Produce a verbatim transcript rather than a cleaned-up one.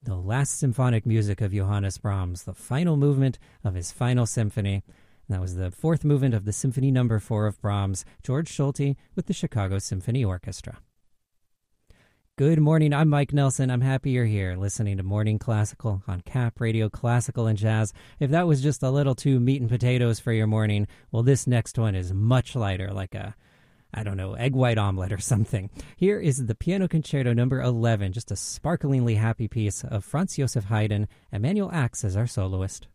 the last symphonic music of Johannes Brahms, the final movement of his final symphony. That was the fourth movement of the Symphony Number Four of Brahms, George Solti with the Chicago Symphony Orchestra. Good morning, I'm Mike Nelson. I'm happy you're here listening to Morning Classical on Cap Radio Classical and Jazz. If that was just a little too meat and potatoes for your morning, well, this next one is much lighter, like a, I don't know, egg white omelet or something. Here is the Piano Concerto number eleven, just a sparklingly happy piece of Franz Joseph Haydn. Emanuel Ax as our soloist.